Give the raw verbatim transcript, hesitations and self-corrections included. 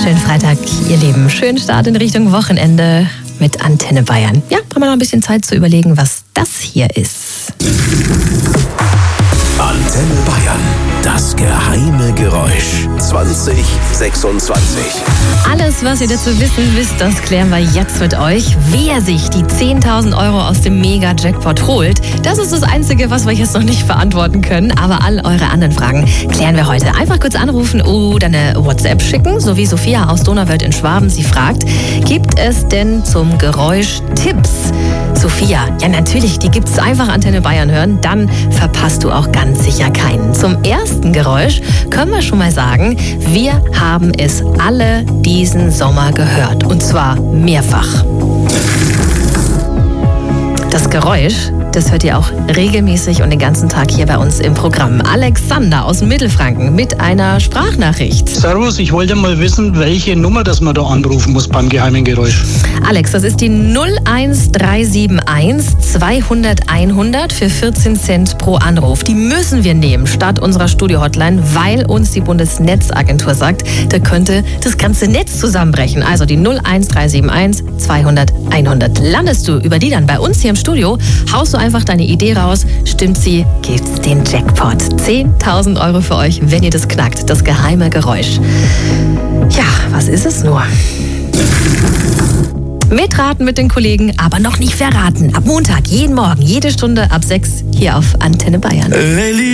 Schönen Freitag, ihr Lieben. Schönen Start in Richtung Wochenende mit Antenne Bayern. Ja, haben wir noch ein bisschen Zeit zu überlegen, was das hier ist. Antenne Bayern, das geheime Geräusch. zwanzig sechsundzwanzig. Alles, was ihr dazu wissen wisst, das klären wir jetzt mit euch. Wer sich die zehntausend Euro aus dem Mega-Jackpot holt, das ist das Einzige, was wir jetzt noch nicht beantworten können. Aber all eure anderen Fragen klären wir heute. Einfach kurz anrufen oder eine WhatsApp schicken, so wie Sophia aus Donauwörth in Schwaben. Sie fragt, gibt es denn zum Geräusch Tipps? Sophia, ja natürlich, die gibt's. Einfach Antenne Bayern hören, dann verpasst du auch ganz sicher keinen. Zum ersten Geräusch können wir schon mal sagen, wir haben es alle diesen Sommer gehört. Und zwar mehrfach. Das Geräusch, das hört ihr auch regelmäßig und den ganzen Tag hier bei uns im Programm. Alexander aus Mittelfranken mit einer Sprachnachricht. Servus, ich wollte mal wissen, welche Nummer das man da anrufen muss beim geheimen Geräusch. Alex, das ist die null eins drei sieben eins zweihundert einhundert für vierzehn Cent pro Anruf. Die müssen wir nehmen statt unserer Studio-Hotline, weil uns die Bundesnetzagentur sagt, da könnte das ganze Netz zusammenbrechen. Also die null eins drei sieben eins zweihundert einhundert. Landest du über die dann bei uns hier im Studio, haust du einfach deine Idee raus, stimmt sie, gibt's den Jackpot. zehntausend Euro für euch, wenn ihr das knackt, das geheime Geräusch. Ja, was ist es nur? Mitraten mit den Kollegen, aber noch nicht verraten. Ab Montag, jeden Morgen, jede Stunde ab sechs hier auf Antenne Bayern.